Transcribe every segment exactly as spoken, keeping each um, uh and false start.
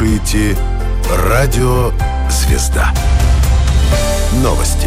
слушаете «Радио Звезда». Новости.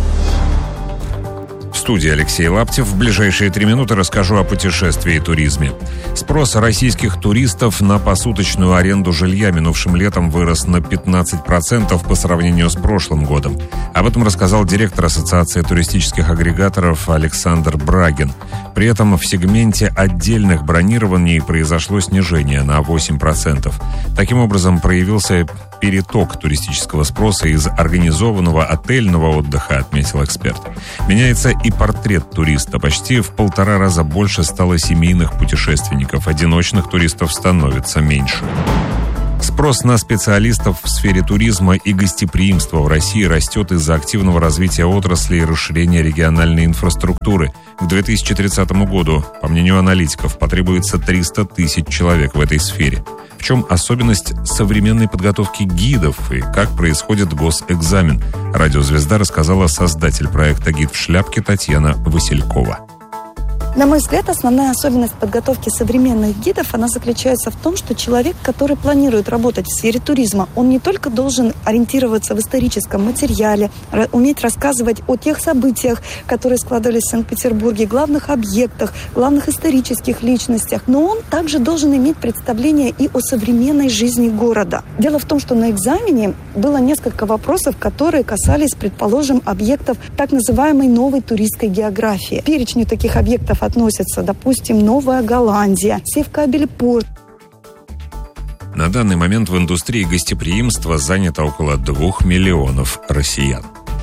В студии Алексей Лаптев. В ближайшие три минуты расскажу о путешествии и туризме. Спрос российских туристов на посуточную аренду жилья минувшим летом вырос на пятнадцать процентов по сравнению с прошлым годом. Об этом рассказал директор Ассоциации туристических агрегаторов Александр Брагин. При этом в сегменте отдельных бронирований произошло снижение на восемь процентов. Таким образом, проявился переток туристического спроса из организованного отельного отдыха, отметил эксперт. Меняется и портрет туриста. Почти в полтора раза больше стало семейных путешественников. Одиночных туристов становится меньше. Спрос на специалистов в сфере туризма и гостеприимства в России растет из-за активного развития отрасли и расширения региональной инфраструктуры. К две тысячи тридцатому году, по мнению аналитиков, потребуется триста тысяч человек в этой сфере. В чем особенность современной подготовки гидов и как происходит госэкзамен? Радио «Звезда» рассказала создатель проекта «Гид в шляпке» Татьяна Василькова. На мой взгляд, основная особенность подготовки современных гидов, она заключается в том, что человек, который планирует работать в сфере туризма, он не только должен ориентироваться в историческом материале, уметь рассказывать о тех событиях, которые складывались в Санкт-Петербурге, главных объектах, главных исторических личностях, но он также должен иметь представление и о современной жизни города. Дело в том, что на экзамене было несколько вопросов, которые касались, предположим, объектов так называемой новой туристской географии. К перечню таких объектов относятся, допустим, Новая Голландия, Севкабель-Порт. На данный момент в индустрии гостеприимства занято около двух миллионов россиян.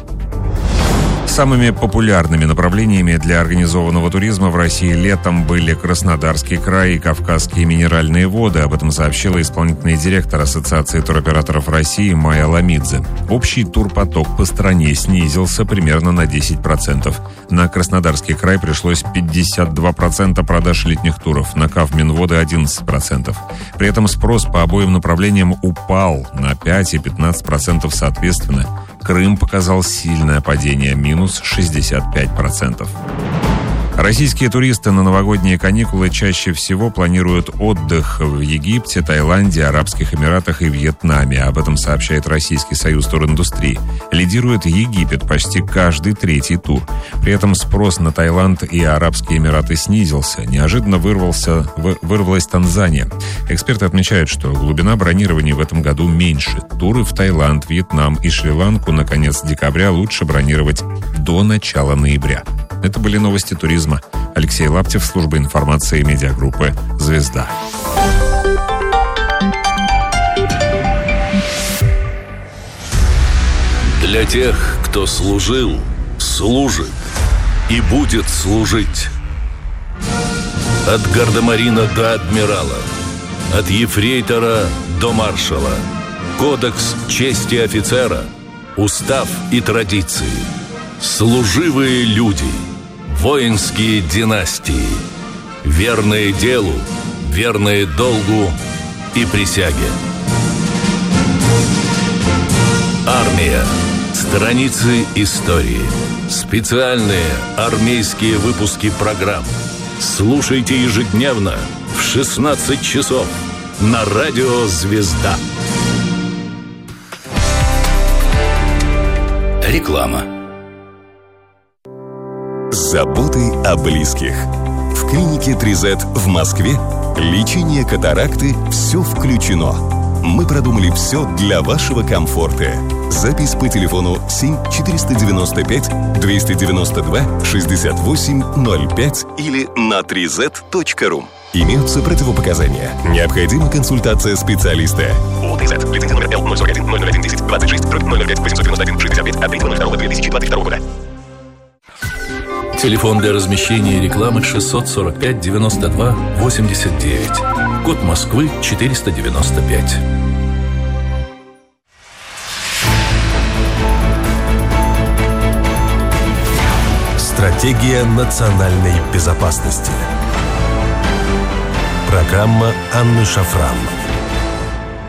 Самыми популярными направлениями для организованного туризма в России летом были Краснодарский край и Кавказские минеральные воды. Об этом сообщила исполнительный директор Ассоциации туроператоров России Майя Ламидзе. Общий турпоток по стране снизился примерно на десять процентов. На Краснодарский край пришлось пятьдесят два процента продаж летних туров, на Кавминводы одиннадцать процентов. При этом спрос по обоим направлениям упал на пять и пятнадцать процентов соответственно. Крым показал сильное падение, минус шестьдесят пять процентов. Российские туристы на новогодние каникулы чаще всего планируют отдых в Египте, Таиланде, Арабских Эмиратах и Вьетнаме. Об этом сообщает Российский союз туриндустрии. Лидирует Египет, почти каждый третий тур. При этом спрос на Таиланд и Арабские Эмираты снизился. Неожиданно вырвался, вы, вырвалась Танзания. Эксперты отмечают, что глубина бронирования в этом году меньше. Туры в Таиланд, Вьетнам и Шри-Ланку на конец декабря лучше бронировать до начала ноября. Это были новости туризма. Алексей Лаптев, служба информации и медиагруппы «Звезда». Для тех, кто служил, служит и будет служить. От гардемарина до адмирала, от ефрейтора до маршала. Кодекс чести офицера, устав и традиции. Служивые люди, воинские династии, верные делу, верные долгу и присяге. Армия. Страницы истории. Специальные армейские выпуски программ. Слушайте ежедневно в шестнадцать часов на радио «Звезда». Реклама. Заботы о близких. В клинике три зет в Москве лечение катаракты все включено. Мы продумали все для вашего комфорта. Запись по телефону семь четыреста девяносто пять двести девяносто два шестьдесят восемь ноль пять или на три зет точка ру. Имеются противопоказания. Необходима консультация специалиста. ООО три зет. Лицензия номер Л ноль сорок один ноль ноль один десять двадцать шесть ноль ноль пять восемьсот девяносто один шестьдесят пять от третьего ноль второго две тысячи двадцать второго года. Телефон для размещения рекламы шестьсот сорок пять девяносто два восемьдесят девять. Код Москвы четыреста девяносто пять. Стратегия национальной безопасности. Программа Анны Шафран.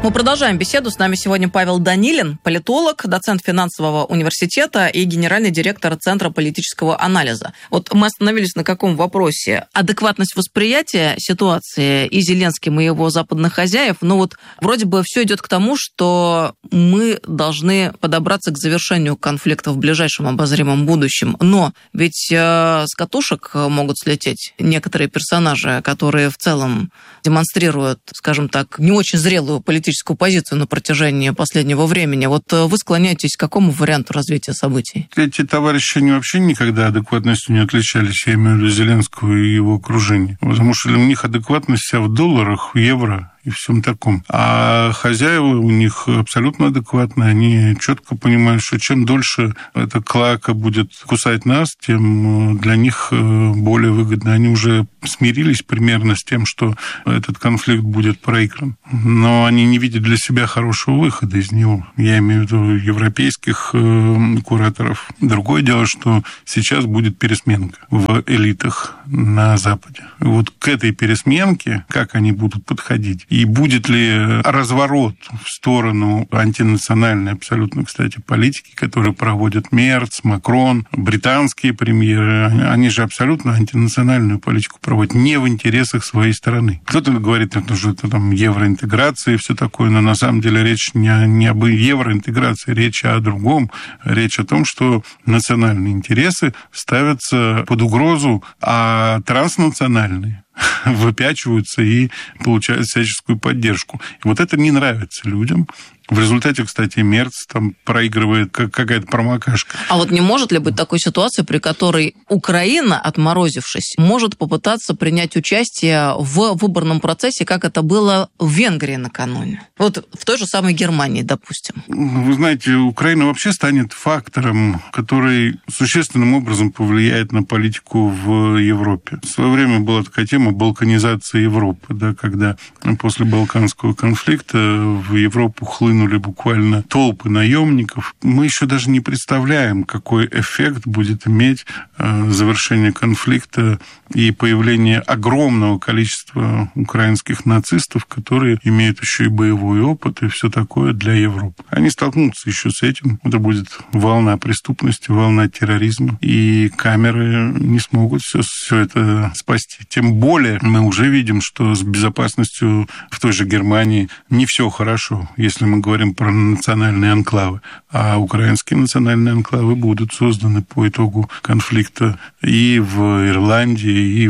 Мы продолжаем беседу. С нами сегодня Павел Данилин, политолог, доцент финансового университета и генеральный директор Центра политического анализа. Вот мы остановились на каком вопросе? Адекватность восприятия ситуации и Зеленским, и его западных хозяев. Ну вот вроде бы все идет к тому, что мы должны подобраться к завершению конфликта в ближайшем обозримом будущем. Но ведь э, с катушек могут слететь некоторые персонажи, которые в целом демонстрируют, скажем так, не очень зрелую политическую позицию на протяжении последнего времени. Вот вы склоняетесь к какому варианту развития событий? Эти товарищи, они вообще никогда адекватностью не отличались, я имею в виду Зеленского и его окружение. Потому что у них адекватность вся в долларах, в евро и всем таком. А хозяева у них абсолютно адекватные. Они четко понимают, что чем дольше эта клака будет кусать нас, тем для них более выгодно. Они уже смирились примерно с тем, что этот конфликт будет проигран. Но они не видят для себя хорошего выхода из него. Я имею в виду европейских кураторов. Другое дело, что сейчас будет пересменка в элитах на Западе. Вот к этой пересменке, как они будут подходить, и будет ли разворот в сторону антинациональной абсолютно, кстати, политики, которую проводят Мерц, Макрон, британские премьеры, они же абсолютно антинациональную политику проводят не в интересах своей страны. Кто-то говорит, что это там евроинтеграция и все такое, но на самом деле речь не, не об евроинтеграции, речь о другом. Речь о том, что национальные интересы ставятся под угрозу, а транснациональные выпячиваются и получают всяческую поддержку. И вот это не нравится людям. В результате, кстати, Мерц там проигрывает как какая-то промокашка. А вот не может ли быть такой ситуации, при которой Украина, отморозившись, может попытаться принять участие в выборном процессе, как это было в Венгрии накануне? Вот в той же самой Германии, допустим. Вы знаете, Украина вообще станет фактором, который существенным образом повлияет на политику в Европе. В свое время была такая тема балканизации Европы, да, когда после Балканского конфликта в Европу хлынули буквально толпы наемников. Мы еще даже не представляем, какой эффект будет иметь завершение конфликта и появление огромного количества украинских нацистов, которые имеют еще и боевой опыт и все такое для Европы. Они столкнутся еще с этим. Это будет волна преступности, волна терроризма, и камеры не смогут все, все это спасти. Тем более мы уже видим, что с безопасностью в той же Германии не все хорошо, если мы говорим про национальные анклавы. А украинские национальные анклавы будут созданы по итогу конфликта и в Ирландии, и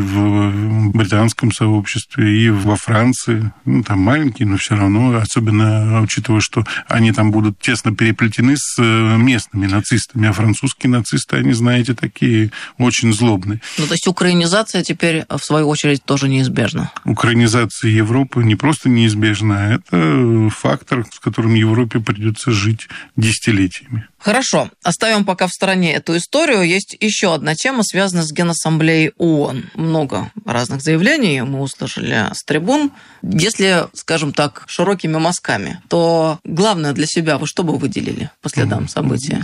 в британском сообществе, и во Франции. Ну, там маленькие, но все равно, особенно учитывая, что они там будут тесно переплетены с местными нацистами. А французские нацисты, они, знаете, такие очень злобные. Ну, то есть украинизация теперь, в свою очередь, тоже неизбежна? Украинизация Европы не просто неизбежна, а это фактор, с которым Европе придется жить десятилетиями. Хорошо, оставим пока в стороне эту историю. Есть еще одна тема, связанная с Генассамблеей ООН. Много разных заявлений мы услышали с трибун. Если, скажем так, широкими мазками, то главное для себя вы что бы выделили по следам событий?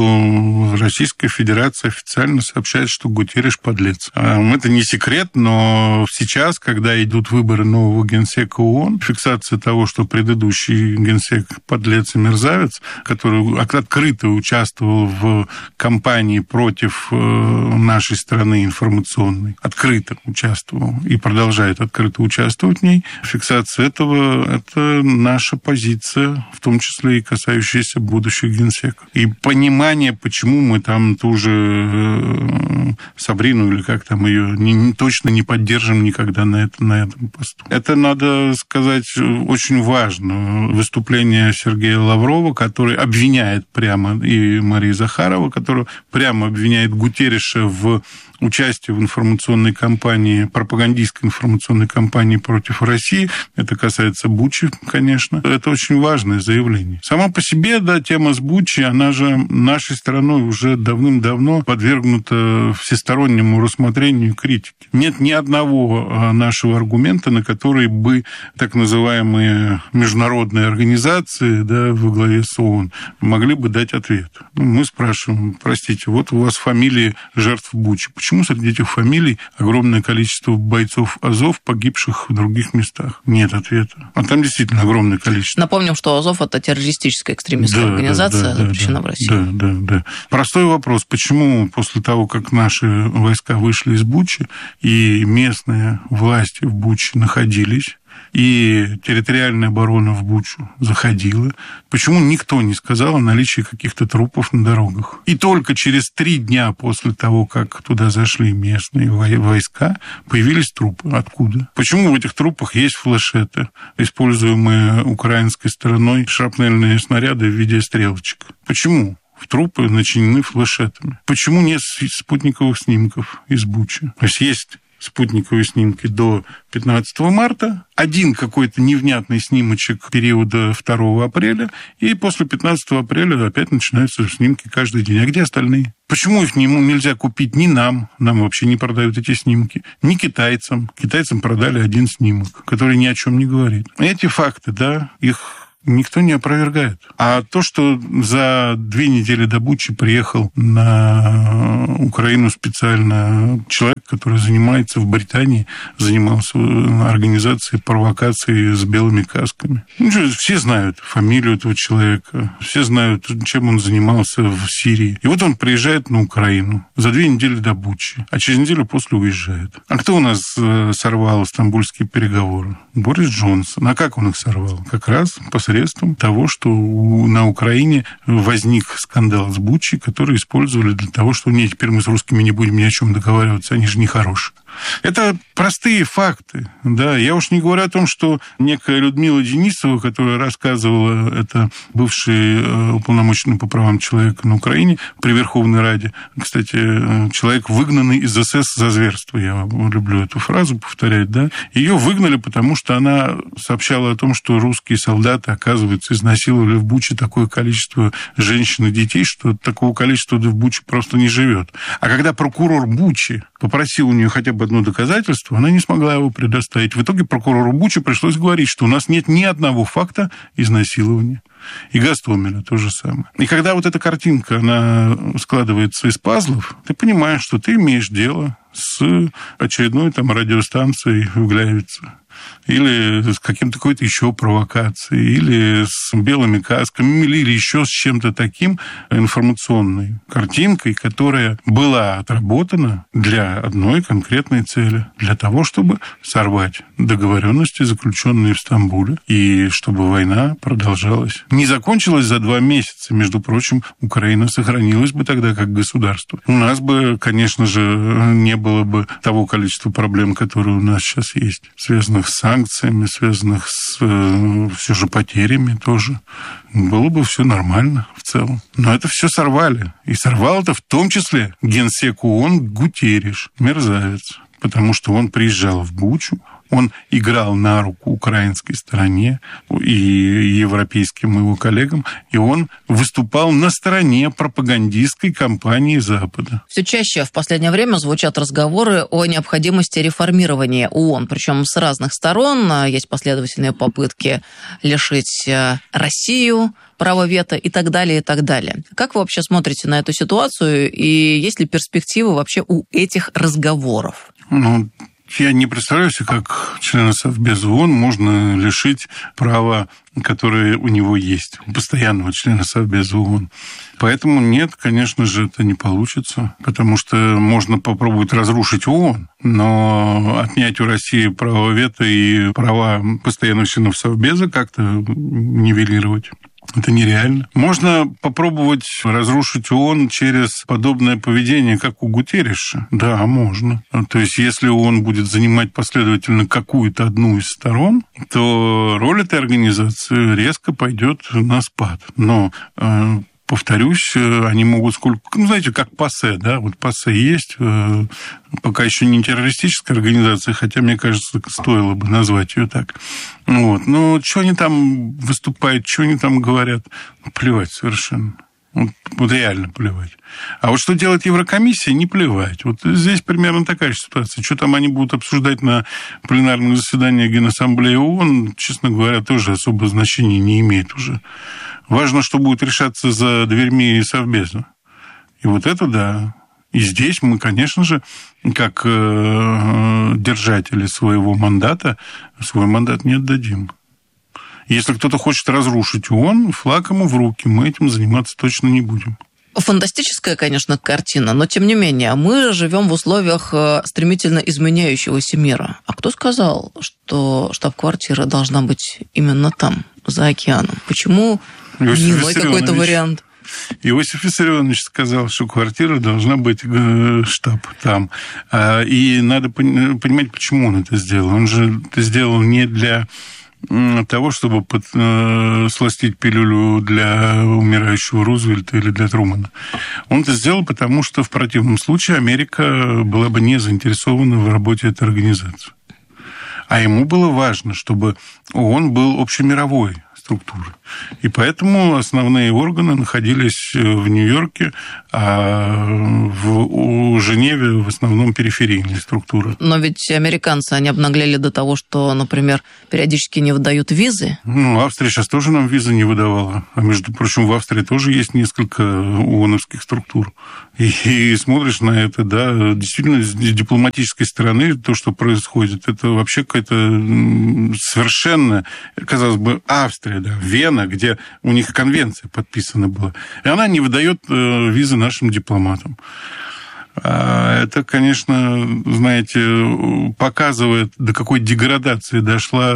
Что Российская Федерация официально сообщает, что Гутерриш подлец. Это не секрет, но сейчас, когда идут выборы нового генсека ООН, фиксация того, что предыдущий генсек подлец и мерзавец, который открыто участвовал в кампании против нашей страны информационной, открыто участвовал и продолжает открыто участвовать в ней. Фиксация этого – это наша позиция, в том числе и касающаяся будущих генсеков. И понимание, почему мы там ту же Сабрину, или как там ее, не, точно не поддержим никогда на, это, на этом посту. Это, надо сказать, очень важно. Выступление Сергея Лаврова, который обвиняет прямо, и Марии Захарова, которая прямо обвиняет Гутерриша в участии в информационной кампании, пропагандистской информационной кампании против России. Это касается Бучи, конечно. Это очень важное заявление. Сама по себе, да, тема с Бучи, она же нашей страной уже давным-давно подвергнута всестороннему рассмотрению и критике. Нет ни одного нашего аргумента, на который бы так называемые международные организации, да, во главе с ООН могли бы дать ответ. Мы спрашиваем, простите, вот у вас фамилии жертв Бучи. Почему почему среди этих фамилий огромное количество бойцов Азов, погибших в других местах? Нет ответа. А там действительно огромное количество. Напомним, что Азов – это террористическая экстремистская да, организация, да, да, запрещена да, в России. Да, да, да. Простой вопрос. Почему после того, как наши войска вышли из Бучи, и местные власти в Буче находились, и территориальная оборона в Бучу заходила, почему никто не сказал о наличии каких-то трупов на дорогах? И только через три дня после того, как туда зашли местные войска, появились трупы. Откуда? Почему в этих трупах есть флешеты, используемые украинской стороной шрапнельные снаряды в виде стрелочек? Почему? В трупы начинены флешетами. Почему нет спутниковых снимков из Бучи? То есть есть спутниковые снимки до пятнадцатого марта, один какой-то невнятный снимочек периода второго апреля, и после пятнадцатого апреля опять начинаются снимки каждый день. А где остальные? Почему их нельзя купить ни нам, нам вообще не продают эти снимки, ни китайцам? Китайцам продали один снимок, который ни о чем не говорит. Эти факты, да, их никто не опровергает. А то, что за две недели до Бучи приехал на Украину специально человек, который занимается в Британии, занимался организацией провокаций с белыми касками. Ну, все знают фамилию этого человека, все знают, чем он занимался в Сирии. И вот он приезжает на Украину за две недели до Бучи, а через неделю после уезжает. А кто у нас сорвал стамбульские переговоры? Борис Джонсон. А как он их сорвал? Как раз посредством того, что на Украине возник скандал с Бучей, который использовали для того, что нет, теперь мы с русскими не будем ни о чем договариваться, они же нехорошие. Это простые факты. Да. Я уж не говорю о том, что некая Людмила Денисова, которая рассказывала, это бывший уполномоченный по правам человека на Украине при Верховной Раде. Кстати, человек, выгнанный из СС за зверство. Я люблю эту фразу повторять. Да. Ее выгнали, потому что она сообщала о том, что русские солдаты, оказывается, изнасиловали в Буче такое количество женщин и детей, что такого количества в Буче просто не живет. А когда прокурор Бучи попросил у нее хотя бы одно доказательство, она не смогла его предоставить. В итоге прокурору Бучи пришлось говорить, что у нас нет ни одного факта изнасилования. И Гастомеля то же самое. И когда вот эта картинка, она складывается из пазлов, ты понимаешь, что ты имеешь дело с очередной там радиостанцией в Гляевице. Или с каким-то какой-то еще провокацией, или с белыми касками, или еще с чем-то таким информационной картинкой, которая была отработана для одной конкретной цели, для того, чтобы сорвать договоренности, заключенные в Стамбуле, и чтобы война продолжалась. Не закончилась за два месяца, между прочим, Украина сохранилась бы тогда как государство. У нас бы, конечно же, не было бы того количества проблем, которые у нас сейчас есть, связанных с санкциями, связанных с э, все же потерями тоже. Было бы все нормально в целом. Но это все сорвали. И сорвал это в том числе генсек ООН Гутерриш, мерзавец. Потому что он приезжал в Бучу, он играл на руку украинской стороне и европейским его коллегам, и он выступал на стороне пропагандистской кампании Запада. Все чаще в последнее время звучат разговоры о необходимости реформирования ООН, причем с разных сторон. Есть последовательные попытки лишить Россию права вето и так далее, и так далее. Как вы вообще смотрите на эту ситуацию, и есть ли перспективы вообще у этих разговоров? Ну, я не представляю себе, как члена Совбеза ООН можно лишить права, которое у него есть, у постоянного члена Совбеза ООН. Поэтому нет, конечно же, это не получится, потому что можно попробовать разрушить ООН, но отнять у России право вето и права постоянных членов Совбеза как-то нивелировать. Это нереально. Можно попробовать разрушить ООН через подобное поведение, как у Гутерриша. Да, можно. То есть, если ООН будет занимать последовательно какую-то одну из сторон, то роль этой организации резко пойдет на спад. Но повторюсь, они могут сколько... Ну, знаете, как ПАСЕ, да? Вот ПАСЕ есть, пока еще не террористическая организация, хотя, мне кажется, стоило бы назвать ее так. Вот. Но что они там выступают, что они там говорят, плевать совершенно. Вот, вот реально плевать. А вот что делает Еврокомиссия, не плевать. Вот здесь примерно такая же ситуация. Что там они будут обсуждать на пленарных заседаниях Генассамблеи ООН, честно говоря, тоже особого значения не имеет уже. Важно, что будет решаться за дверьми Совбеза. И вот это да. И здесь мы, конечно же, как держатели своего мандата, свой мандат не отдадим. Если кто-то хочет разрушить ООН, флаг ему в руки, мы этим заниматься точно не будем. Фантастическая, конечно, картина, но тем не менее, мы живем в условиях стремительно изменяющегося мира. А кто сказал, что штаб-квартира должна быть именно там, за океаном? Почему не иной какой-то вариант? Иосиф Виссарионович сказал, что квартира должна быть, штаб там. И надо понимать, почему он это сделал. Он же это сделал не для того, чтобы под, э, сластить пилюлю для умирающего Рузвельта или для Трумана. Он это сделал, потому что в противном случае Америка была бы не заинтересована в работе этой организации. А ему было важно, чтобы ООН был общемировой структуры. И поэтому основные органы находились в Нью-Йорке, а в Женеве в основном периферийные структуры. Но ведь американцы, они обнаглели до того, что, например, периодически не выдают визы. Ну, Австрия сейчас тоже нам визы не выдавала. А, между прочим, в Австрии тоже есть несколько ООНовских структур. И, и смотришь на это, да, действительно, с дипломатической стороны то, что происходит, это вообще какая-то совершенно, казалось бы, Австрия, да, Вена, где у них конвенция подписана была. И она не выдает визы нашим дипломатам. Это, конечно, знаете, показывает, до какой деградации дошла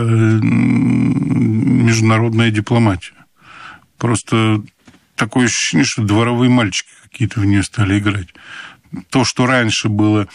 международная дипломатия. Просто такое ощущение, что дворовые мальчики какие-то в нее стали играть. То, что раньше было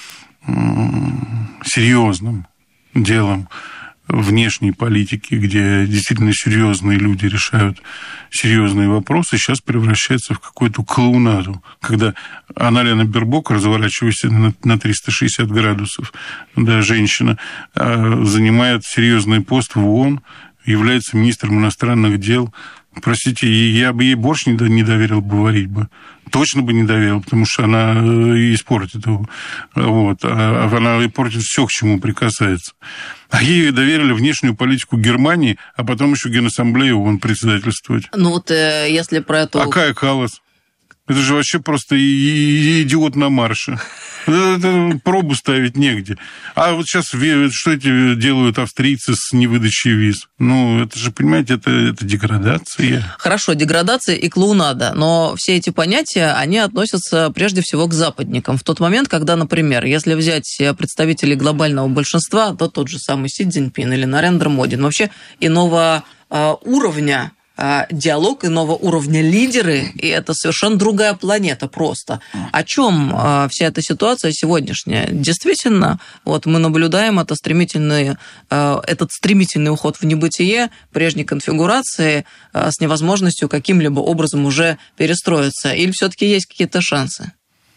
серьезным делом внешней политики, где действительно серьезные люди решают серьезные вопросы, сейчас превращается в какую-то клоунаду, когда Анна-Лена Бербок, разворачиваясь на триста шестьдесят градусов, да, женщина, занимает серьезный пост в ООН, является министром иностранных дел. Простите, я бы ей борщ не доверил бы варить бы. Точно бы не доверил, потому что она испортит его. Вот. А она портит все, к чему прикасается. А ей доверили внешнюю политику Германии, а потом еще Генассамблею ООН председательствовать. Ну вот э, если про эту... А Кая Каллас? Это же вообще просто идиот на марше. Это пробу ставить негде. А вот сейчас что эти делают австрийцы с невыдачей виз? Ну, это же, понимаете, это, это деградация. Хорошо, деградация и клоунада. Но все эти понятия, они относятся прежде всего к западникам. В тот момент, когда, например, если взять представителей глобального большинства, то тот же самый Си Цзиньпин или Нарендра Моди, вообще иного э, уровня диалог, иного уровня лидеры, и это совершенно другая планета просто. О чем э, вся эта ситуация сегодняшняя? Действительно, вот мы наблюдаем это стремительный, э, этот стремительный уход в небытие прежней конфигурации э, с невозможностью каким-либо образом уже перестроиться. Или все-таки есть какие-то шансы?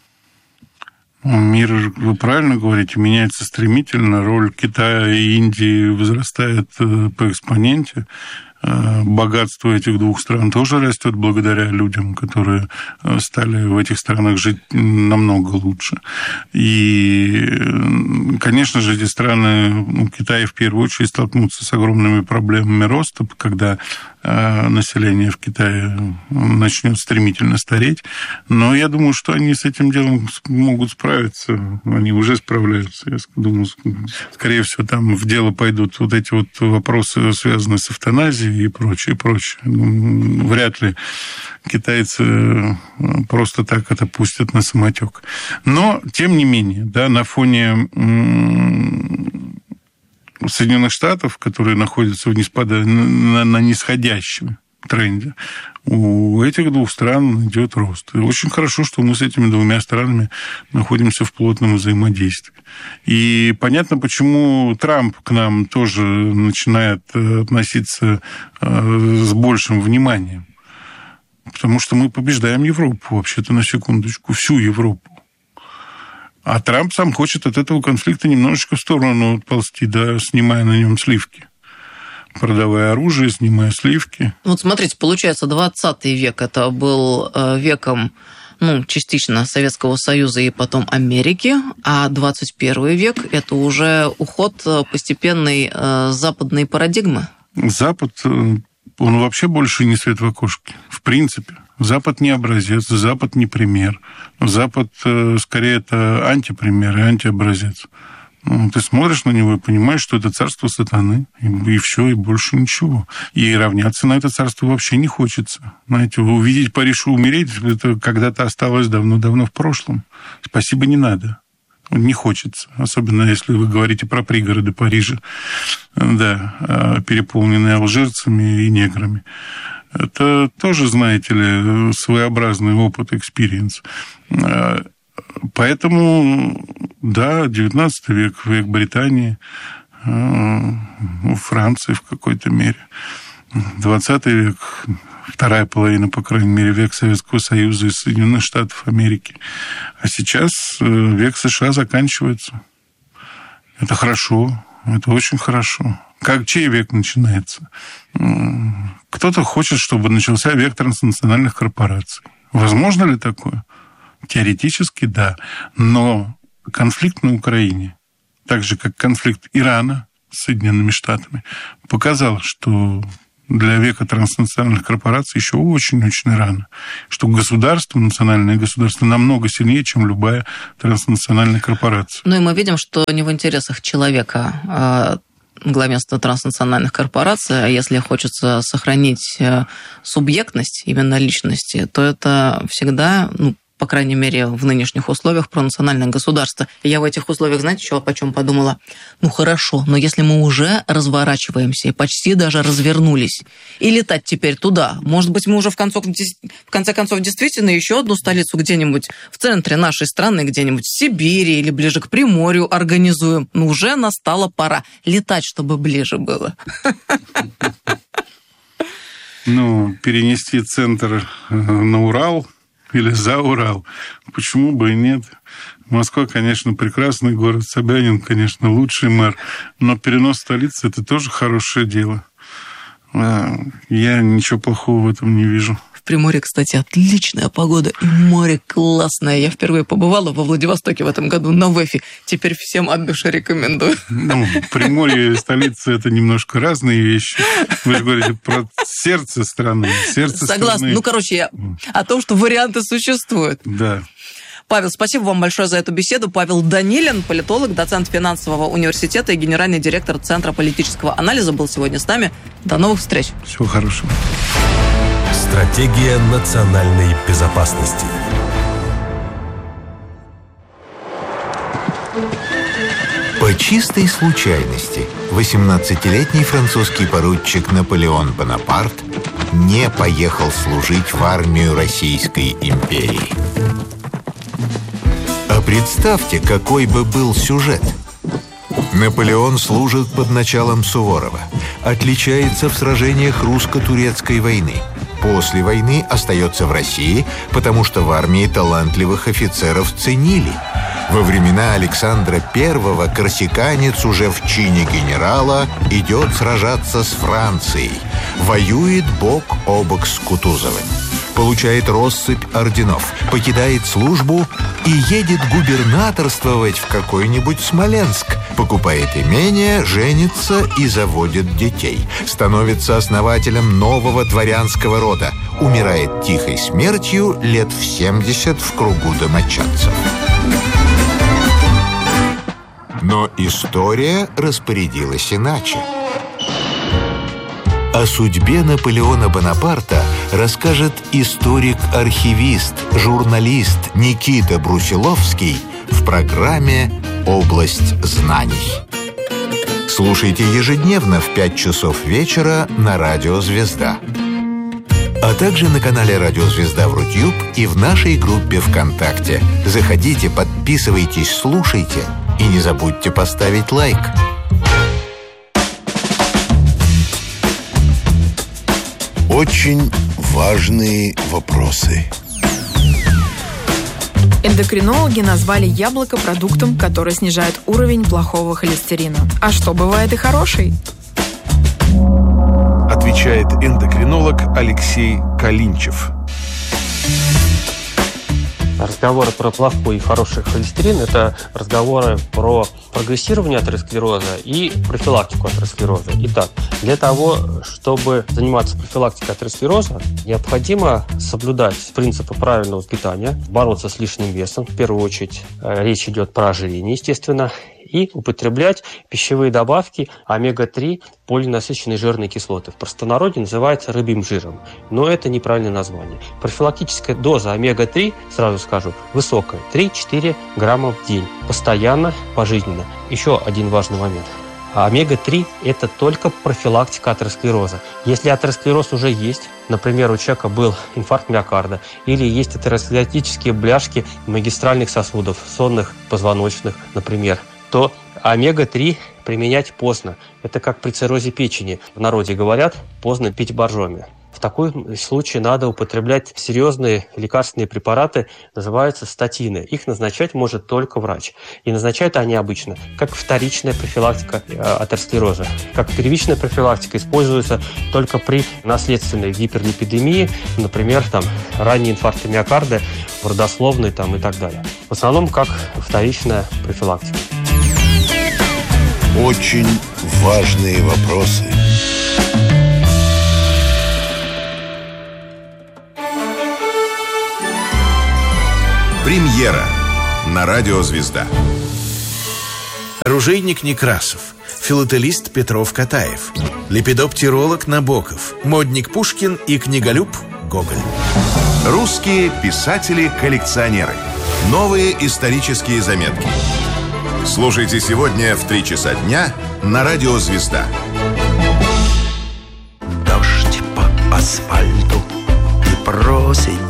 Мир, вы правильно говорите, меняется стремительно. Роль Китая и Индии возрастает по экспоненте. Богатство этих двух стран тоже растет благодаря людям, которые стали в этих странах жить намного лучше. И, конечно же, эти страны, ну, Китай в первую очередь столкнутся с огромными проблемами роста, когда население в Китае начнет стремительно стареть. Но я думаю, что они с этим делом могут справиться. Они уже справляются. Я думаю, скорее всего, там в дело пойдут вот эти вот вопросы, связанные с эвтаназией и прочее, прочее. Вряд ли китайцы просто так это пустят на самотек. Но, тем не менее, да, на фоне Соединенных Штатов, которые находятся в ниспада... на, на нисходящем тренде, у этих двух стран идет рост. И очень хорошо, что мы с этими двумя странами находимся в плотном взаимодействии. И понятно, почему Трамп к нам тоже начинает относиться с большим вниманием. Потому что мы побеждаем Европу, вообще-то, на секундочку, всю Европу. А Трамп сам хочет от этого конфликта немножечко в сторону ползти, да, снимая на нем сливки. Продавая оружие, снимая сливки. Вот смотрите, получается, двадцатый век это был веком, ну, частично Советского Союза и потом Америки, а двадцать первый век это уже уход постепенной западной парадигмы. Запад он вообще больше не свет в окошке. В принципе. Запад не образец, Запад не пример. Запад, скорее, это антипример и антиобразец. Ну, ты смотришь на него и понимаешь, что это царство сатаны, и, и все, и больше ничего. И равняться на это царство вообще не хочется. Знаете, увидеть Париж и умереть, это когда-то осталось давно-давно в прошлом. Спасибо, не надо. Не хочется. Особенно, если вы говорите про пригороды Парижа, да, переполненные алжирцами и неграми. Это тоже, знаете ли, своеобразный опыт, экспириенс. Поэтому, да, девятнадцатый век, век Британии, Франции в какой-то мере. двадцатый век, вторая половина, по крайней мере, век Советского Союза и Соединенных Штатов Америки. А сейчас век США заканчивается. Это хорошо, это очень хорошо. Как чей век начинается? Кто-то хочет, чтобы начался век транснациональных корпораций. Возможно ли такое? Теоретически, да. Но конфликт на Украине, так же, как конфликт Ирана с Соединенными Штатами, показал, что для века транснациональных корпораций еще очень-очень рано. Что государство, национальное государство, намного сильнее, чем любая транснациональная корпорация. Ну и мы видим, что не в интересах человека главенство транснациональных корпораций, а если хочется сохранить субъектность именно личности, то это всегда, ну, по крайней мере, в нынешних условиях про национальное государство. И я в этих условиях, знаете, еще о чем подумала? Ну, хорошо, но если мы уже разворачиваемся и почти даже развернулись, и летать теперь туда, может быть, мы уже в конце, в конце концов действительно еще одну столицу где-нибудь в центре нашей страны, где-нибудь в Сибири или ближе к Приморью организуем. Ну, уже настала пора летать, чтобы ближе было. Ну, перенести центр на Урал или за Урал. Почему бы и нет? Москва, конечно, прекрасный город. Собянин, конечно, лучший мэр. Но перенос столицы – это тоже хорошее дело. Я ничего плохого в этом не вижу. В Приморье, кстати, отличная погода. И море классное. Я впервые побывала во Владивостоке в этом году на ВЭФе. Теперь всем от души рекомендую. Ну, Приморье и столица – это немножко разные вещи. Вы же говорите про сердце страны. Сердце Согласна. страны. Ну, короче, я о том, что варианты существуют. Да. Павел, спасибо вам большое за эту беседу. Павел Данилин, политолог, доцент финансового университета и генеральный директор Центра политического анализа, был сегодня с нами. До новых встреч. Всего хорошего. Стратегия национальной безопасности. По чистой случайности восемнадцатилетний французский поручик Наполеон Бонапарт не поехал служить в армию Российской империи. А представьте, какой бы был сюжет. Наполеон служит под началом Суворова, отличается в сражениях русско-турецкой войны. После войны остается в России, потому что в армии талантливых офицеров ценили. Во времена Александра Первого корсиканец уже в чине генерала идет сражаться с Францией. Воюет бок о бок с Кутузовым. Получает россыпь орденов, покидает службу и едет губернаторствовать в какой-нибудь Смоленск. Покупает имение, женится и заводит детей. Становится основателем нового дворянского рода. Умирает тихой смертью лет в семьдесят в кругу домочадцев. Но история распорядилась иначе. О судьбе Наполеона Бонапарта расскажет историк-архивист, журналист Никита Брусиловский в программе «Область знаний». Слушайте ежедневно в пять часов вечера на Радио Звезда. А также на канале Радио Звезда в Рутюб и в нашей группе ВКонтакте. Заходите, подписывайтесь, слушайте и не забудьте поставить лайк. Очень важные вопросы. Эндокринологи назвали яблоко продуктом, который снижает уровень плохого холестерина. А что бывает и хороший? Отвечает эндокринолог Алексей Калинчев. Разговоры про плохой и хороший холестерин – это разговоры про прогрессирование атеросклероза и профилактику атеросклероза. Итак, для того, чтобы заниматься профилактикой атеросклероза, необходимо соблюдать принципы правильного питания, бороться с лишним весом. В первую очередь речь идет про ожирение, естественно, и употреблять пищевые добавки омега три полиненасыщенные жирные кислоты. В простонародье называется рыбьим жиром, но это неправильное название. Профилактическая доза омега три, сразу скажу, высокая, три-четыре грамма в день, постоянно, пожизненно. Еще один важный момент. омега три – это только профилактика атеросклероза. Если атеросклероз уже есть, например, у человека был инфаркт миокарда, или есть атеросклеротические бляшки магистральных сосудов, сонных, позвоночных, например, то омега три применять поздно. Это как при циррозе печени. В народе говорят, поздно пить боржоми. В таком случае надо употреблять серьезные лекарственные препараты, называются статины. Их назначать может только врач. И назначают они обычно как вторичная профилактика атеросклероза. Как первичная профилактика используется только при наследственной гиперлипидемии, например, там, ранний инфаркт миокарда, в родословной там, и так далее. В основном как вторичная профилактика. Очень важные вопросы. Премьера на радио «Звезда». Оружейник Некрасов, филателист Петров Катаев, лепидоптеролог Набоков, модник Пушкин и книголюб Гоголь. Русские писатели-коллекционеры. Новые исторические заметки. Слушайте сегодня в три часа дня на радио «Звезда». Дождь по асфальту и просень